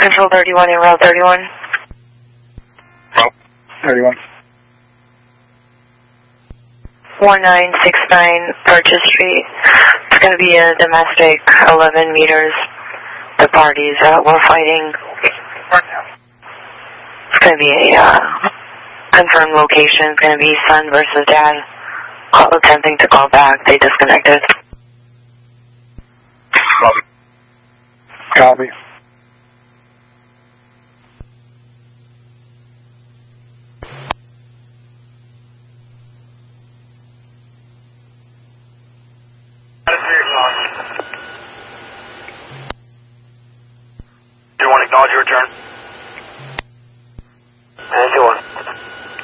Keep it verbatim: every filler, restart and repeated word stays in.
Control thirty-one in Route thirty-one. Route thirty-one. one nine six nine Purchase Street. It's going to be a domestic, eleven meters. The parties uh, were fighting. It's going to be a uh, confirmed location. It's going to be son versus dad. Call attempting to call back. They disconnected. Copy. Copy. Do you want to acknowledge your return?